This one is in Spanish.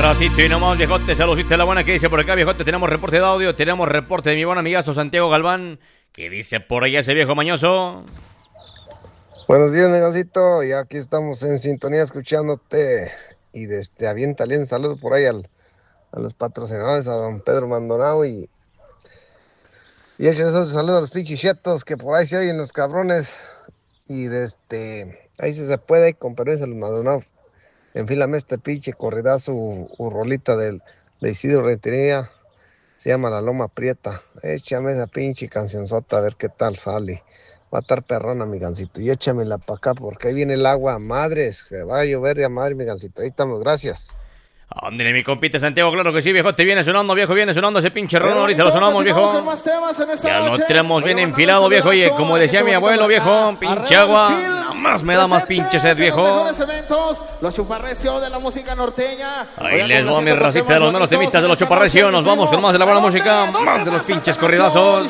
racito y nomás, viejote, saludcita la buena que dice por acá, viejote, tenemos reporte de audio, tenemos reporte de mi buen amigazo Santiago Galván, que dice por allá ese viejo mañoso. Buenos días, Megancito, y aquí estamos en sintonía escuchándote, y aviéntale un saludo por ahí a los patrocinadores, a don Pedro Maldonado, y échale un saludo a los fichichetos que por ahí se oyen los cabrones, y ahí si se puede, con permiso los Maldonado. Enfílame este pinche corridazo, rolita de Isidro Rentería, se llama La Loma Prieta. Échame esa pinche cancionzota a ver qué tal sale. Va a estar perrona, mi gancito. Y échamela para acá porque ahí viene el agua, madres. Que va a llover de a madre, mi gancito. Ahí estamos, gracias. Ándale, mi compita Santiago, claro que sí, viejo, te viene sonando, viejo, viene sonando ese pinche ronor y se lo sonamos, viejo. Ya lo tenemos bien enfilado, viejo, oye, como decía mi abuelo, viejo, pinche agua, nada más me da más pinche sed, viejo. Los chuparrecios de la música norteña. Ahí les va mi racita de los menos temitas de los chuparrecios, nos vamos con más de la buena música, más de los pinches corridazos.